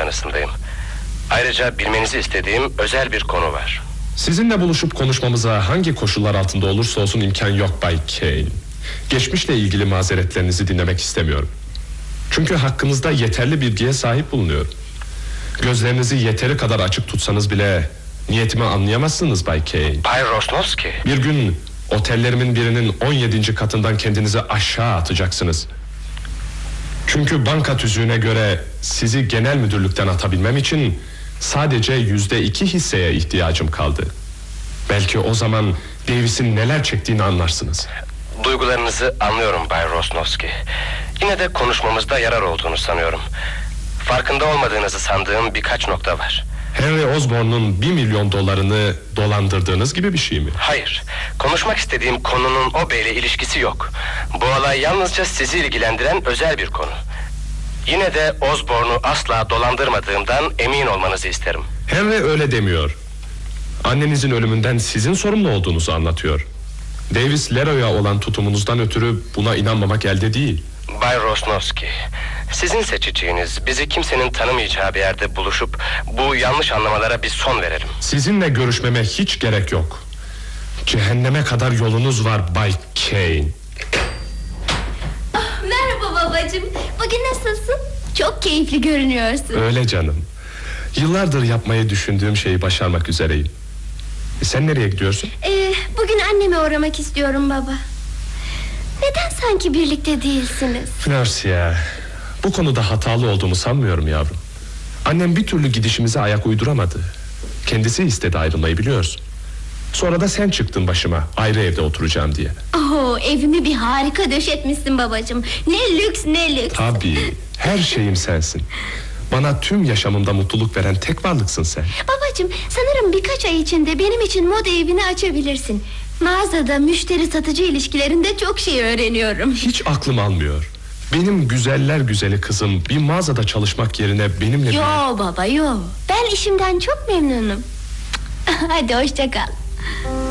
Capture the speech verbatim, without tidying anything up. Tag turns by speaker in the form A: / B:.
A: malikanasındayım. Ayrıca bilmenizi istediğim özel bir konu var.
B: Sizinle buluşup konuşmamıza hangi koşullar altında olursa olsun imkan yok Bay Kane. Geçmişle ilgili mazeretlerinizi dinlemek istemiyorum. Çünkü hakkınızda yeterli bilgiye sahip bulunuyorum. Gözlerinizi yeteri kadar açık tutsanız bile niyetimi anlayamazsınız Bay Kane.
A: Bay Rosnowski.
B: Bir gün otellerimin birinin on yedinci katından kendinizi aşağı atacaksınız. Çünkü banka tüzüğüne göre sizi genel müdürlükten atabilmem için sadece yüzde iki hisseye ihtiyacım kaldı. Belki o zaman Davis'in neler çektiğini anlarsınız.
A: Duygularınızı anlıyorum Bay Rosnowski. Yine de konuşmamızda yarar olduğunu sanıyorum. Farkında olmadığınızı sandığım birkaç nokta var.
B: Henry Osborne'un bir milyon dolarını dolandırdığınız gibi bir şey mi?
A: Hayır, konuşmak istediğim konunun o beyle ilişkisi yok. Bu olay yalnızca sizi ilgilendiren özel bir konu. Yine de Osborne'u asla dolandırmadığımdan emin olmanızı isterim.
B: Henry öyle demiyor. Annenizin ölümünden sizin sorumlu olduğunuzu anlatıyor. Davis Leroy'a olan tutumunuzdan ötürü buna inanmamak elde değil.
A: Bay Rosnowski, sizin seçeceğiniz, bizi kimsenin tanımayacağı bir yerde buluşup bu yanlış anlamalara bir son verelim.
B: Sizinle görüşmeme hiç gerek yok. Cehenneme kadar yolunuz var Bay Kane.
C: Oh, merhaba babacığım. Bugün nasılsın? Çok keyifli görünüyorsun.
B: Öyle canım. Yıllardır yapmayı düşündüğüm şeyi başarmak üzereyim. E sen nereye gidiyorsun?
C: Ee, bugün anneme uğramak istiyorum baba. Neden sanki birlikte değilsiniz?
B: Florsia, bu konuda hatalı olduğumu sanmıyorum yavrum. Annem bir türlü gidişimize ayak uyduramadı. Kendisi istedi ayrılmayı, biliyorsun. Sonra da sen çıktın başıma, ayrı evde oturacağım diye.
C: Oo, evimi bir harika döşetmişsin babacığım. Ne lüks ne lüks.
B: Tabii, her şeyim sensin. Bana tüm yaşamımda mutluluk veren tek varlıksın sen.
C: Babacığım, sanırım birkaç ay içinde benim için moda evini açabilirsin. Mağazada müşteri satıcı ilişkilerinde çok şey öğreniyorum.
B: Hiç aklım almıyor. Benim güzeller güzeli kızım bir mağazada çalışmak yerine benimle...
C: Yo
B: bir...
C: baba yo. Ben işimden çok memnunum. Hadi hoşça kal.